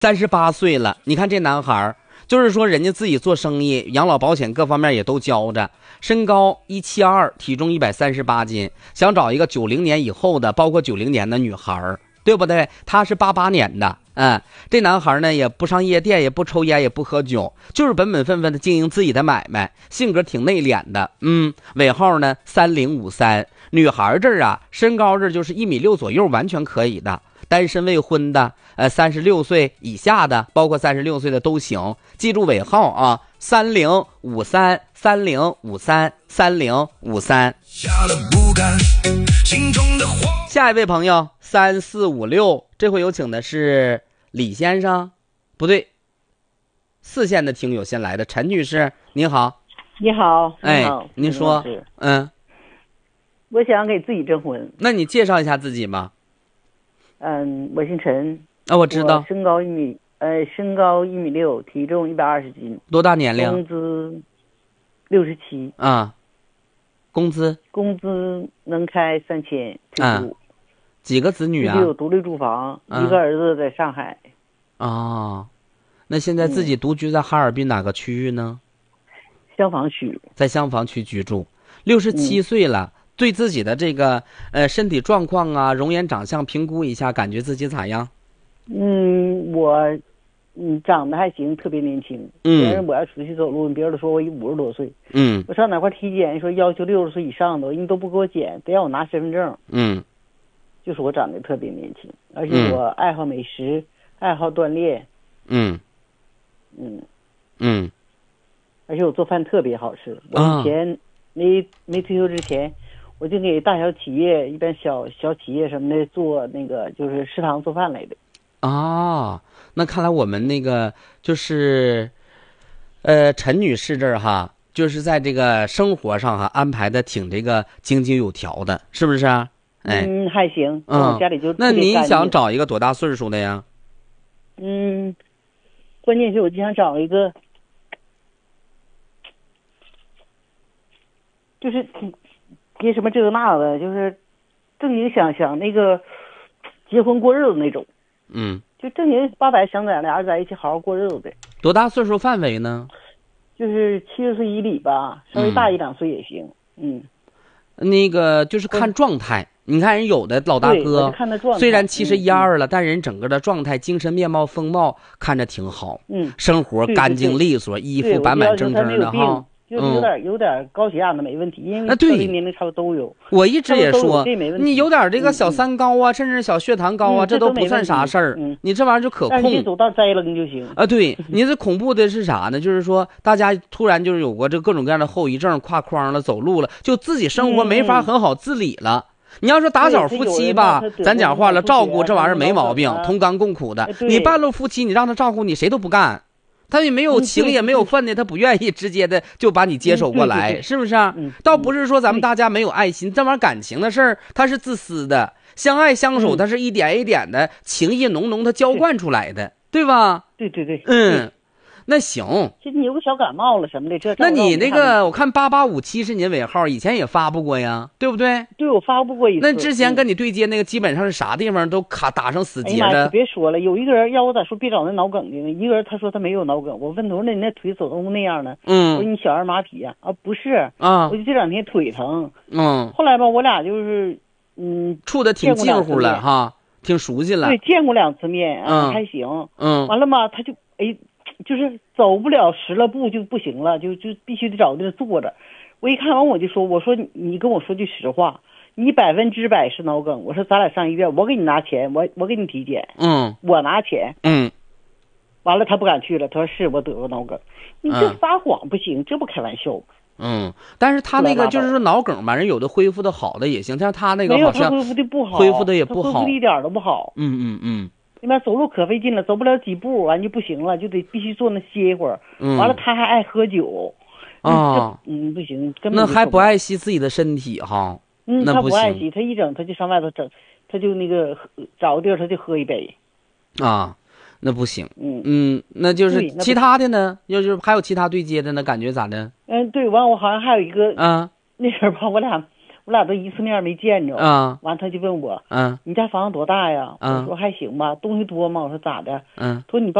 38岁了，你看这男孩就是说人家自己做生意，养老保险各方面也都交着，身高172，体重138斤，想找一个90年以后的，包括90年的女孩，对不对？他是88年的，这男孩呢也不上夜店，也不抽烟，也不喝酒，就是本本分分的经营自己的买卖，性格挺内敛的，尾号呢3053。女孩这儿啊，身高这就是1.6米左右，完全可以的。单身未婚的，36岁以下的，包括36岁的都行。记住尾号啊，305330533053。下一位朋友3456，这回有请的是李先生，不对，4线的听友先来的陈女士，你好。 你好， 您说， 我想给自己征婚。 那你介绍一下自己吧。 我姓陈。 我知道。 身高1.6米，体重120斤。 多大年龄？ 工资67。 工资能开3000，退休。 几个子女啊？ 有独立住房，一个儿子在上海。 那现在自己独居在哈尔滨哪个区域呢？ 香坊区。在香坊区居住。67岁了。对自己的这个身体状况啊，容颜长相评估一下，感觉自己咋样？ 我长得还行，特别年轻。别人我要出去走路，别人都说我50多岁。我上哪块体检说要求60岁以上的，人都不给我检，得让我拿身份证。就是我长得特别年轻，而且我爱好美食，爱好锻炼。而且我做饭特别好吃。我以前没退休之前，我就给大小企业，一般小企业什么的做那个就是食堂做饭来的。 那看来我们那个就是陈女士这儿哈，就是在这个生活上哈安排的挺这个井井有条的，是不是啊？ 还行。我家里就那你想找一个多大岁数的呀？ 关键是我就想找一个就是别什么这个那的，就是正经想那个结婚过日子那种。就正经800想俩人在一起好好过日子的。多大岁数范围呢？ 就是70岁以里吧，稍微大1-2岁也行。 那个就是看状态。你看人有的老大哥，虽然71、2了，但人整个的状态、精神面貌、风貌看着挺好。生活干净利索，衣服板板正正的哈。 就是有点高血压的没问题，因为对年龄差不多都有。 我一直也说，你有点这个小三高啊，甚至小血糖高啊，这都不算啥事儿。你这玩意儿就可控。 你走道栽了就行。 对，你这恐怖的是啥呢？就是说大家突然就是有过这各种各样的后遗症，挎筐了，走路了，就自己生活没法很好自理了。你要说打小夫妻吧，咱讲话了，照顾这玩意儿没毛病，同甘共苦的。你半路夫妻，你让他照顾你，谁都不干。他也没有情也没有分的，他不愿意直接的就把你接手过来，是不是啊？倒不是说咱们大家没有爱心，这玩意儿感情的事儿，它是自私的，相爱相守，它是一点一点的情意浓浓的浇灌出来的，对吧？ 对。 那行， 其实你有个小感冒了什么的， 那你那个我看8857是您尾号，以前也发布过呀，对不对？ 对，我发布过一次。 那之前跟你对接那个基本上是啥地方都打上死结的。 别说了，有一个人要我咋说别找那脑梗的呢？一个人他说他没有脑梗，我问他说那你那腿走动那样呢？我说你小儿麻痹呀？不是我就这2天腿疼。后来吧，我俩就是处的挺近乎了哈，挺熟悉了。 对，见过2次面还行。完了嘛，他就就是走不了10了步就不行了，就必须得找地儿坐着。我一看完我就说，我说你跟我说句实话，你100%是脑梗。我说咱俩上医院，我给你拿钱，我给你体检，我拿钱。完了他不敢去了，他说是我得过脑梗。你这撒谎不行，这不开玩笑。 但是他那个就是说脑梗吧，人有的恢复的好的也行，像他那个好像没有，他恢复的不好， 恢复的也不好， 恢复的一点都不好。那边走路可费劲了，走不了几步完就不行了，就得必须坐那歇一会儿。完了他还爱喝酒。不行，根本那还不爱惜自己的身体哈。 他不爱惜，他一整他就上外头整，他就那个找个地儿他就喝一杯。 那不行。那就是其他的呢？要是还有其他对接的呢，感觉咋的？ 对，完我好像还有一个那人吧， 我俩都一次面没见着啊。 完他就问我， 嗯， 你家房子多大呀？ 嗯， 我说还行吧。东西多吗？我说咋的？ 嗯， 他说你